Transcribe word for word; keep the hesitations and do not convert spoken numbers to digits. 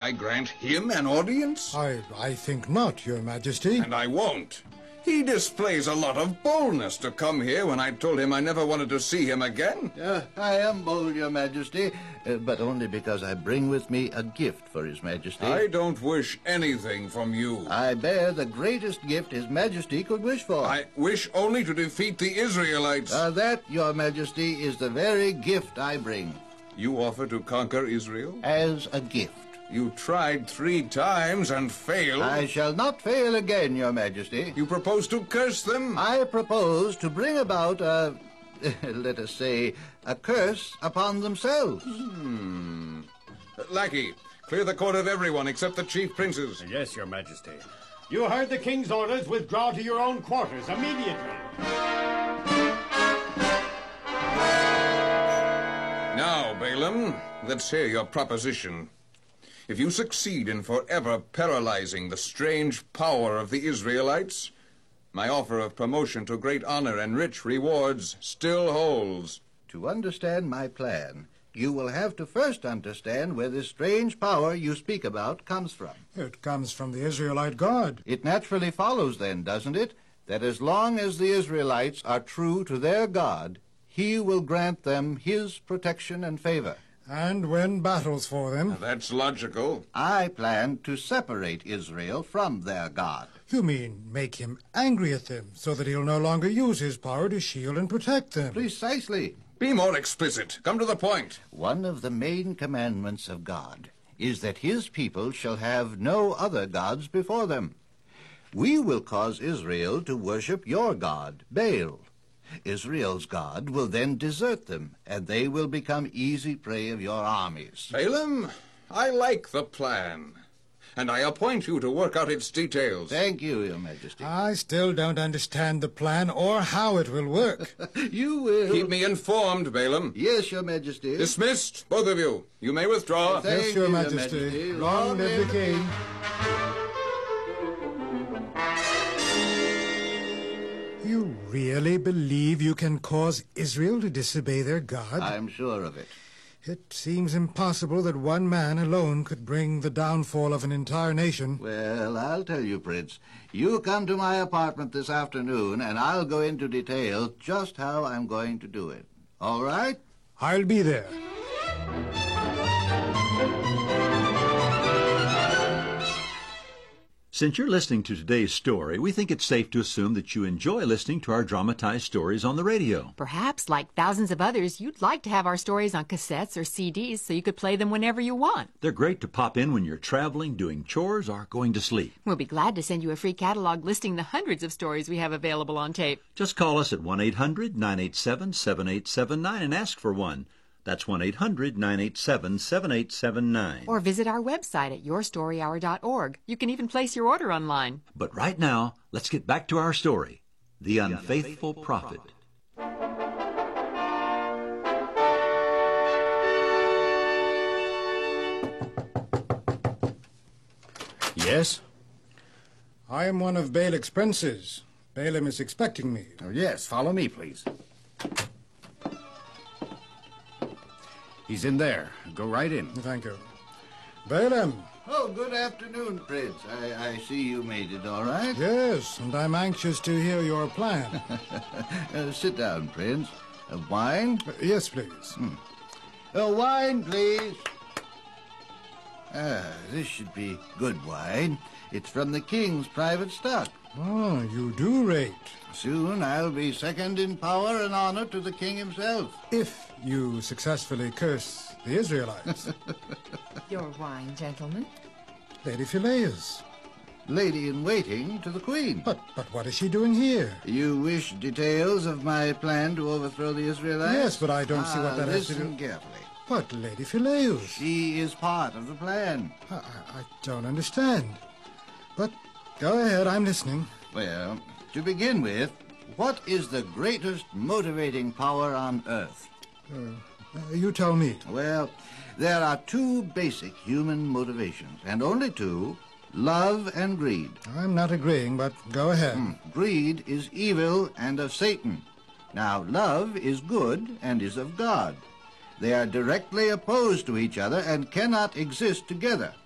I grant him an audience? I, I think not, Your Majesty. And I won't. He displays a lot of boldness to come here when I told him I never wanted to see him again. Uh, I am bold, Your Majesty, uh, but only because I bring with me a gift for His Majesty. I don't wish anything from you. I bear the greatest gift His Majesty could wish for. I wish only to defeat the Israelites. Uh, that, Your Majesty, is the very gift I bring. You offer to conquer Israel? As a gift. You tried three times and failed. I shall not fail again, Your Majesty. You propose to curse them? I propose to bring about a, let us say, a curse upon themselves. Hmm. Lackey, clear the court of everyone except the chief princes. Yes, Your Majesty. You heard the king's orders. Withdraw to your own quarters immediately. Now, Balaam, let's hear your proposition. If you succeed in forever paralyzing the strange power of the Israelites, my offer of promotion to great honor and rich rewards still holds. To understand my plan, you will have to first understand where this strange power you speak about comes from. It comes from the Israelite God. It naturally follows, then, doesn't it, that as long as the Israelites are true to their God, He will grant them His protection and favor. And win battles for them. That's logical. I plan to separate Israel from their God. You mean make him angry at them so that he'll no longer use his power to shield and protect them? Precisely. Be more explicit. Come to the point. One of the main commandments of God is that His people shall have no other gods before them. We will cause Israel to worship your God, Baal. Israel's God will then desert them, and they will become easy prey of your armies. Balaam, I like the plan, and I appoint you to work out its details. Thank you, Your Majesty. I still don't understand the plan or how it will work. You will. Keep me informed, Balaam. Yes, Your Majesty. Dismissed, both of you. You may withdraw. Thank Yes, Your you, Your Majesty. Majesty. Long live the king. You really believe you can cause Israel to disobey their God? I'm sure of it. It seems impossible that one man alone could bring the downfall of an entire nation. Well, I'll tell you, Prince. You come to my apartment this afternoon, and I'll go into detail just how I'm going to do it. All right? I'll be there. Since you're listening to today's story, we think it's safe to assume that you enjoy listening to our dramatized stories on the radio. Perhaps, like thousands of others, you'd like to have our stories on cassettes or C Ds so you could play them whenever you want. They're great to pop in when you're traveling, doing chores, or going to sleep. We'll be glad to send you a free catalog listing the hundreds of stories we have available on tape. Just call us at one eight hundred nine eight seven seven eight seven nine and ask for one. That's one eight hundred nine eight seven seven eight seven nine. Or visit our website at your story hour dot org. You can even place your order online. But right now, let's get back to our story, The Unfaithful Prophet. Yes? I am one of Balak's princes. Balaam is expecting me. Oh, yes, follow me, please. He's in there. Go right in. Thank you. Balaam. Oh, good afternoon, Prince. I, I see you made it all right. Yes, and I'm anxious to hear your plan. uh, sit down, Prince. Uh, wine? Uh, yes, please. Hmm. Uh, wine, please. Ah, this should be good wine. It's from the king's private stock. Oh, you do rate. Soon I'll be second in power and honor to the king himself. If you successfully curse the Israelites. Your wine, gentlemen. Lady Phileas. Lady-in-waiting to the queen. But, but what is she doing here? You wish details of my plan to overthrow the Israelites? Yes, but I don't see what Ah, that has to listen do... carefully. But, Lady Phileas. She is part of the plan. I, I, I don't understand. But go ahead, I'm listening. Well, to begin with, what is the greatest motivating power on Earth? Uh, uh, you tell me. Well, there are two basic human motivations, and only two, love and greed. I'm not agreeing, but go ahead. Mm, greed is evil and of Satan. Now, love is good and is of God. They are directly opposed to each other and cannot exist together.